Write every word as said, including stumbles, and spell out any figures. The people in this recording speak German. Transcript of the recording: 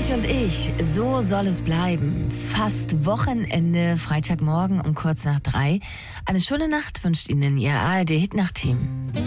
Dich und ich, so soll es bleiben. Fast Wochenende, Freitagmorgen um kurz nach drei. Eine schöne Nacht wünscht Ihnen Ihr A R D-Hit-Nacht-Team.